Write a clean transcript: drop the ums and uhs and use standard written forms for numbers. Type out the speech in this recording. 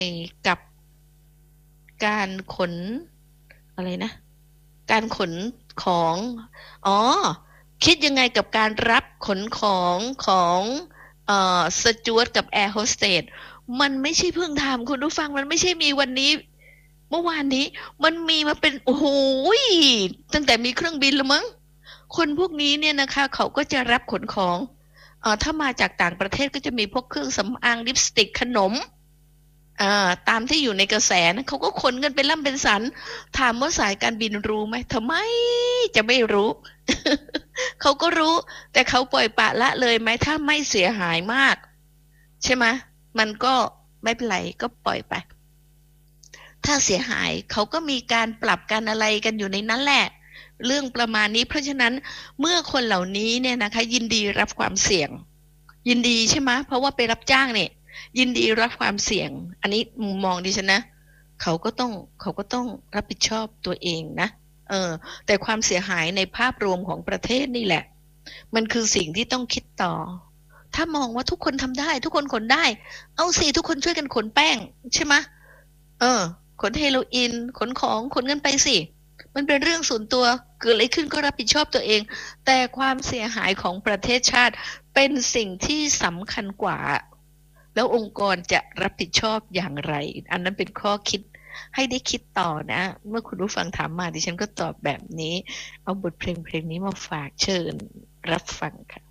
กับการขนอะไรนะการขนของอ๋อคิดยังไงกับการรับขนของของสจ๊วตกับแอร์โฮสเตสมันไม่ใช่เพิ่งทำคุณผู้ฟังมันไม่ใช่มีวันนี้เมื่อวานนี้มันมีมาเป็นโอ้โหตั้งแต่มีเครื่องบินแล้วมั้งคนพวกนี้เนี่ยนะคะเขาก็จะรับขนของถ้ามาจากต่างประเทศก็จะมีพวกเครื่องสำอางลิปสติกขนม ตามที่อยู่ในกระแสนะเขาก็ขนกันเป็นล่ำเป็นสันถามว่าสายการบินรู้ไหมทำไมจะไม่รู้เขาก็รู้แต่เขาปล่อยปละละเลยไหมถ้าไม่เสียหายมากใช่ไหมมันก็ไม่เป็นไรก็ปล่อยไปถ้าเสียหายเขาก็มีการปรับกันอะไรกันอยู่ในนั้นแหละเรื่องประมาณนี้เพราะฉะนั้นเมื่อคนเหล่านี้เนี่ยนะคะยินดีรับความเสี่ยงยินดีใช่ไหมเพราะว่าไปรับจ้างเนี่ยยินดีรับความเสี่ยงอันนี้มุมมองดิฉันนะเขาก็ต้องเขาก็ต้องรับผิดชอบตัวเองนะเออแต่ความเสียหายในภาพรวมของประเทศนี่แหละมันคือสิ่งที่ต้องคิดต่อถ้ามองว่าทุกคนทำได้ทุกคนขนได้เอาสิทุกคนช่วยกันขนแป้งใช่ไหมเออขนเฮโรอีนขนของขนเงินไปสิมันเป็นเรื่องส่วนตัวเกิดอะไรขึ้นก็รับผิดชอบตัวเองแต่ความเสียหายของประเทศชาติเป็นสิ่งที่สำคัญกว่าแล้วองค์กรจะรับผิดชอบอย่างไรอันนั้นเป็นข้อคิดให้ได้คิดต่อนะเมื่อคุณผู้ฟังถามมาดิฉันก็ตอบแบบนี้เอาบทเพลงนี้มาฝากเชิญรับฟังค่ะ